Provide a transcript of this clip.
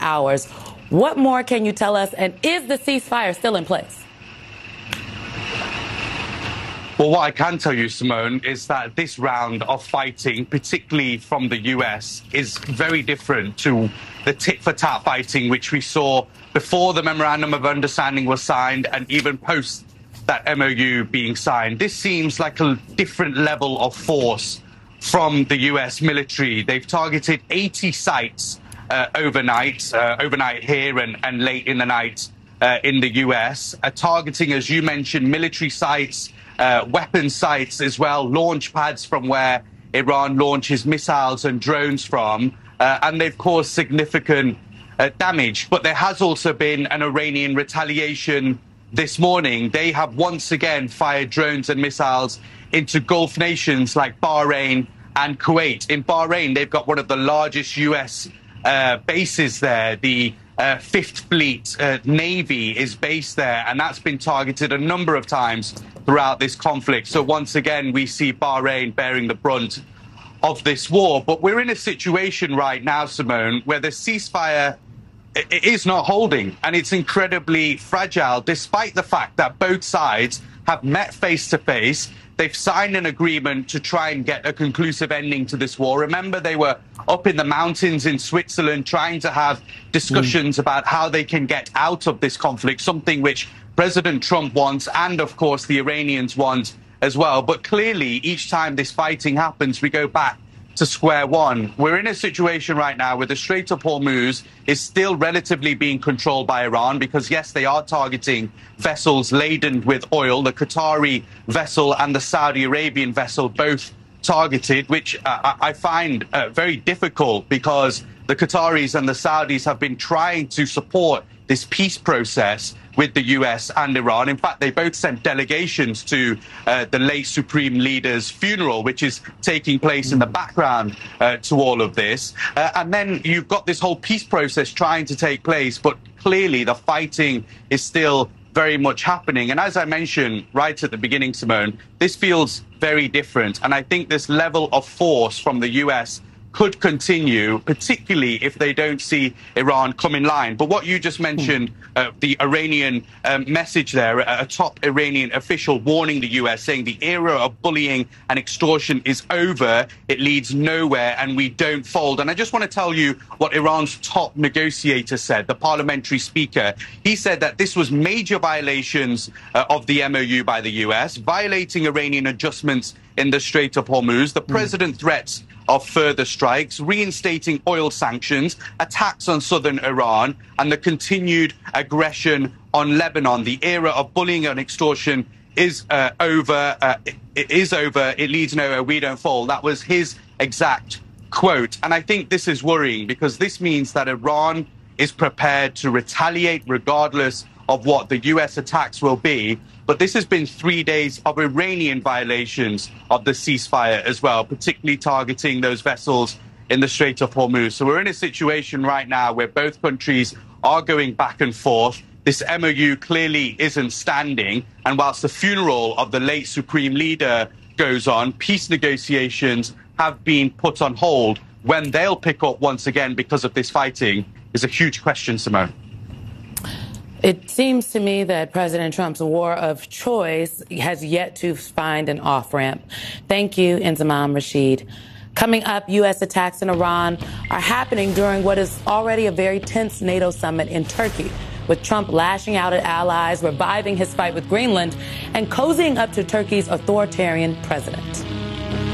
hours. What more can you tell us? And is the ceasefire still in place? Well, what I can tell you, Simone, is that this round of fighting, particularly from the US, is very different to the tit-for-tat fighting which we saw before the Memorandum of Understanding was signed and even post that MOU being signed. This seems like a different level of force from the US military. They've targeted 80 sites overnight here and late in the night in the US, targeting, as you mentioned, military sites, weapon sites as well, launch pads from where Iran launches missiles and drones from, and they've caused significant damage. But there has also been an Iranian retaliation this morning. They have once again fired drones and missiles into Gulf nations like Bahrain and Kuwait. In Bahrain, they've got one of the largest US bases there. The Fifth Fleet Navy is based there, and that's been targeted a number of times throughout this conflict. So once again, we see Bahrain bearing the brunt of this war. But we're in a situation right now, Simone, where the ceasefire is not holding, and it's incredibly fragile, despite the fact that both sides have met face to face. They've signed an agreement to try and get a conclusive ending to this war. Remember, they were up in the mountains in Switzerland trying to have discussions about how they can get out of this conflict, something which President Trump wants and, of course, the Iranians want as well. But clearly, each time this fighting happens, we go back to square one. We're in a situation right now where the Strait of Hormuz is still relatively being controlled by Iran because, yes, they are targeting vessels laden with oil, the Qatari vessel and the Saudi Arabian vessel both targeted, which I find very difficult because the Qataris and the Saudis have been trying to support this peace process with the US and Iran. In fact, they both sent delegations to the late Supreme Leader's funeral, which is taking place in the background to all of this. And then you've got this whole peace process trying to take place, but clearly the fighting is still very much happening. And as I mentioned right at the beginning, Simone, this feels very different. And I think this level of force from the US could continue, particularly if they don't see Iran come in line. But what you just mentioned, the Iranian message there, a top Iranian official warning the US, saying the era of bullying and extortion is over, it leads nowhere, and we don't fold. And I just want to tell you what Iran's top negotiator said, the parliamentary speaker. He said that this was major violations of the MOU by the US, violating Iranian adjustments in the Strait of Hormuz. The president threats of further strikes, reinstating oil sanctions, attacks on southern Iran, and the continued aggression on Lebanon. The era of bullying and extortion is over. It is over. It leads nowhere. We don't fold. That was his exact quote. And I think this is worrying because this means that Iran is prepared to retaliate regardless of what the US attacks will be. But this has been 3 days of Iranian violations of the ceasefire as well, particularly targeting those vessels in the Strait of Hormuz. So we're in a situation right now where both countries are going back and forth. This MOU clearly isn't standing. And whilst the funeral of the late Supreme Leader goes on, peace negotiations have been put on hold. When they'll pick up once again because of this fighting is a huge question, Simone. It seems to me that President Trump's war of choice has yet to find an off-ramp. Thank you, Inzamam Rashid. Coming up, U.S. attacks in Iran are happening during what is already a very tense NATO summit in Turkey, with Trump lashing out at allies, reviving his fight with Greenland, and cozying up to Turkey's authoritarian president.